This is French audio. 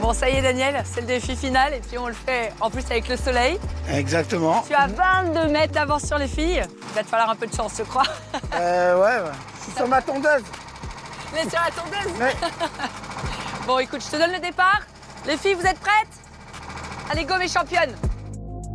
Bon, ça y est, Daniel, c'est le défi final. Et puis, on le fait en plus avec le soleil. Exactement. Tu as 22 mètres d'avance sur les filles. Il va te falloir un peu de chance, je crois. Ouais. Je suis sur ma tondeuse. Mais sur la tondeuse. Ouais. Bon, écoute, je te donne le départ. Les filles, vous êtes prêtes? Allez, go, mes championnes.